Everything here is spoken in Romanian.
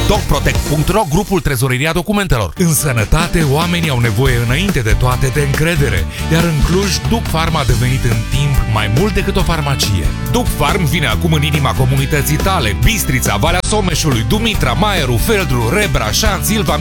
DocProtect.ro, grupul Trezoreria Documentelor. În sănătate, oamenii au nevoie înainte de toate de încredere, iar în Cluj, Duc Pharma a devenit în timp mai mult decât o farmacie. Duc Pharm vine acum în inima comunității tale: Bistrița, Valea Someșului, Dumitra, Maieru, Feldru, Rebra, Șanț, Ilva,